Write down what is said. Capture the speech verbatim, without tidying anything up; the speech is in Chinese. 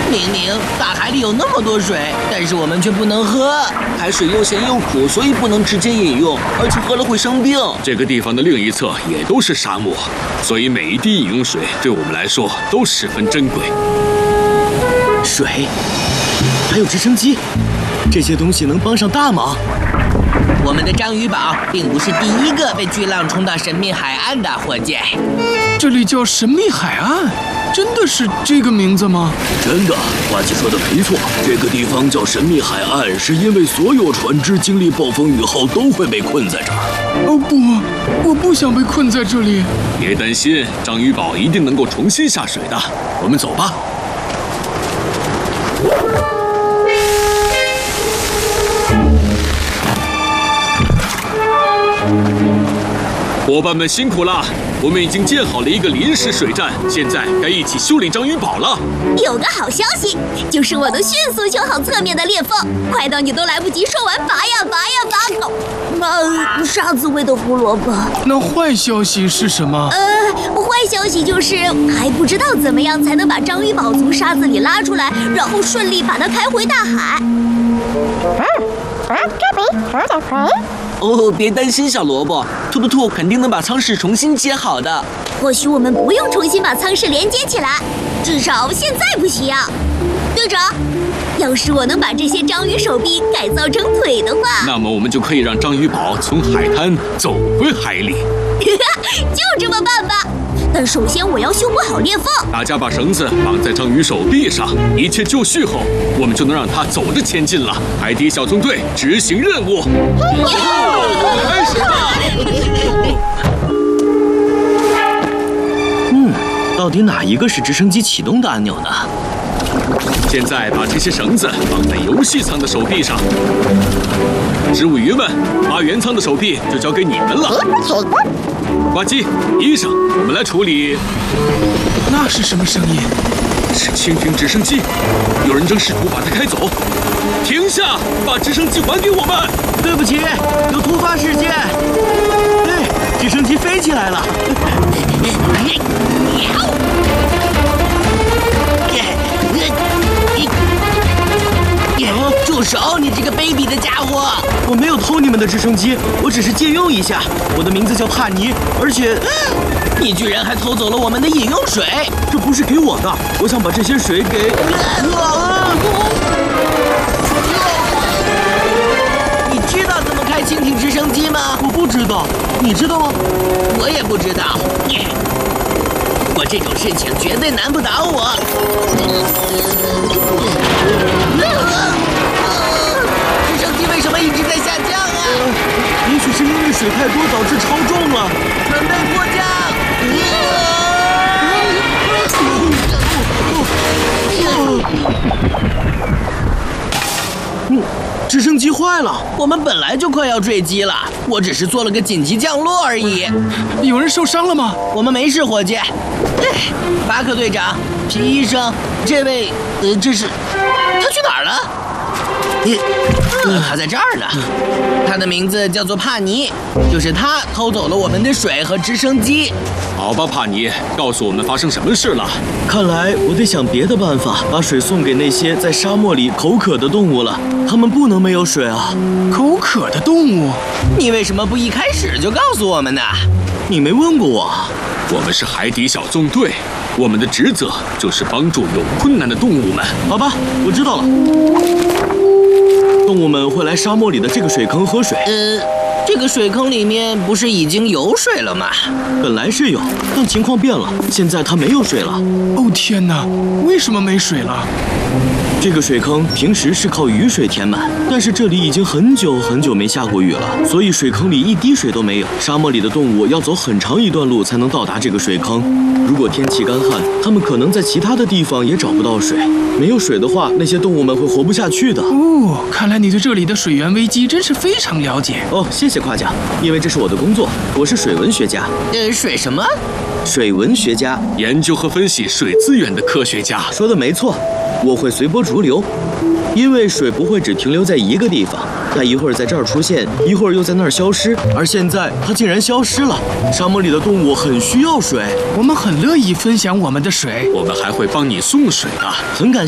明明大海里有那么多水，但是我们却不能喝。 海水又咸又苦，所以不能直接饮用，而且喝了会生病。 这个地方的另一侧也都是沙漠，所以每一滴饮用水对我们来说都十分珍贵。 水，还有直升机，这些东西能帮上大忙。 我们的章鱼堡并不是第一个被巨浪冲到神秘海岸的火箭。 这里叫神秘海岸，真的是这个名字吗？ 真的，花姐说的没错，这个地方叫神秘海岸，是因为所有船只经历暴风雨后都会被困在这儿。 哦不，我不想被困在这里。 别担心，章鱼堡一定能够重新下水的。我们走吧。伙伴们辛苦了，我们已经建好了一个临时水站，现在该一起修理章鱼堡了。 有个好消息，就是我都迅速修好侧面的裂缝，快到你都来不及说完拔呀拔呀拔。呃，沙子味的胡萝卜。 那坏消息是什么？ 呃，坏消息就是还不知道怎么样才能把章鱼堡从沙子里拉出来，然后顺利把它开回大海。 哦，别担心，小萝卜，兔兔兔肯定能把舱室重新接好的。 或许我们不用重新把舱室连接起来，至少现在不需要。队长，要是我能把这些章鱼手臂改造成腿的话， 那么我们就可以让章鱼堡从海滩走回海里。 就这么办吧。但首先我要修补好裂缝。 大家把绳子绑在章鱼手臂上，一切就绪后，我们就能让它走着前进了。海底小纵队执行任务，开始吧！ 嗯，到底哪一个是直升机启动的按钮呢？ 现在把这些绳子绑在游戏舱的手臂上。植物鱼们，发源舱的手臂就交给你们了。呱唧，医生，我们来处理。 那是什么声音？ 是蜻蜓直升机，有人正试图把它开走。停下，把直升机还给我们！ 对不起，有突发事件。哎，直升机飞起来了。 住手！你这个卑鄙的家伙！ 我没有偷你们的直升机，我只是借用一下。我的名字叫帕尼，而且， 你居然还偷走了我们的饮用水！ 这不是给我的，我想把这些水给…… 你知道怎么开蜻蜓直升机吗？ 我不知道，你知道吗？ 我也不知道。我这种事情绝对难不倒我。直升机为什么一直在下降啊？ 也许是因为水太多导致超重了。 准备迫降！ 嗯，直升机坏了。 我们本来就快要坠机了，我只是做了个紧急降落而已。 有人受伤了吗？ 我们没事，伙计。哎，巴克队长，皮医生，这位，呃，这是他去哪儿了？呃，他在这儿呢。他的名字叫做帕尼，就是他偷走了我们的水和直升机。 好吧，帕尼，告诉我们发生什么事了。 看来我得想别的办法，把水送给那些在沙漠里口渴的动物了。它们不能没有水啊！ 口渴的动物？ 你为什么不一开始就告诉我们呢？ 你没问过我。 我们是海底小纵队，我们的职责就是帮助有困难的动物们。 好吧，我知道了。动物们会来沙漠里的这个水坑喝水。 呃，这个水坑里面不是已经有水了吗？ 本来是有，但情况变了，现在它没有水了。 哦天哪，为什么没水了？ 这个水坑平时是靠雨水填满，但是这里已经很久很久没下过雨了，所以水坑里一滴水都没有。沙漠里的动物要走很长一段路才能到达这个水坑。如果天气干旱，它们可能在其他的地方也找不到水。没有水的话，那些动物们会活不下去的。 哦，看来你对这里的水源危机真是非常了解。 哦，谢谢夸奖，因为这是我的工作，我是水文学家。 呃，水什么？ 水文学家， 研究和分析水资源的科学家。 说的没错。我会随波逐流，因为水不会只停留在一个地方，它一会儿在这儿出现，一会儿又在那儿消失，而现在它竟然消失了。沙漠里的动物很需要水， 我们很乐意分享我们的水， 我们还会帮你送水的。 很感谢。